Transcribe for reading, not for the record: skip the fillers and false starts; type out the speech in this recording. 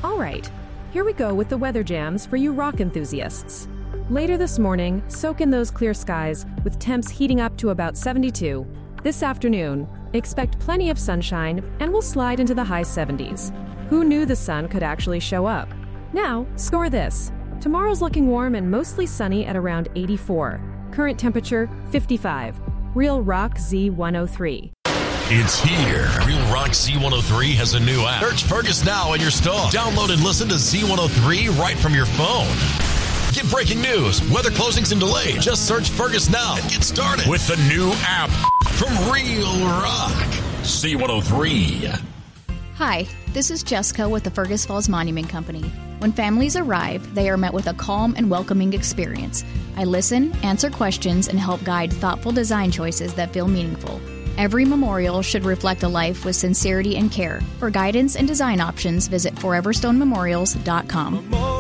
All right, here we go with the weather jams for you rock enthusiasts. Later this morning, soak in those clear skies with temps heating up to about 72. This afternoon, expect plenty of sunshine and we'll slide into the high 70s. Who knew the sun could actually show up? Now, score this. Tomorrow's looking warm and mostly sunny at around 84. Current temperature, 55. Real Rock Z103. It's here. Real Rock Z103 has a new app. Search Fergus now in your store. Download and listen to Z103 right from your phone. Get breaking news, weather closings and delays. Just search Fergus now and get started with the new app from Real Rock Z103. Hi, this is Jessica with the Fergus Falls Monument Company. When families arrive, they are met with a calm and welcoming experience. I listen, answer questions, and help guide thoughtful design choices that feel meaningful. Every memorial should reflect a life with sincerity and care. For guidance and design options, visit foreverstonememorials.com.